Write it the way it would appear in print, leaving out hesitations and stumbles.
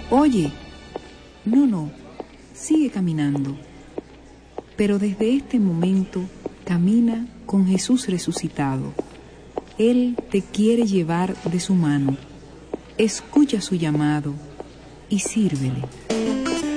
Oye, no, sigue caminando. Pero desde este momento camina con Jesús resucitado. Él te quiere llevar de su mano. Escucha su llamado y sírvele.